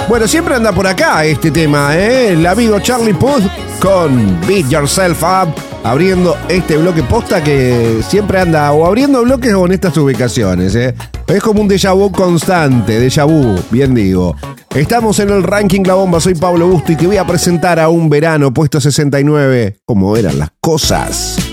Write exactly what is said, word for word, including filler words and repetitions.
Bueno, siempre anda por acá este tema, ¿eh? El amigo Charlie Puth con Beat Yourself Up, abriendo este bloque posta que siempre anda o abriendo bloques o en estas ubicaciones, ¿eh? Es como un déjà vu constante, déjà vu, bien digo. Estamos en el ranking La Bomba, soy Pablo Busto y te voy a presentar a Un Verano, puesto sesenta y nueve, cómo eran las cosas.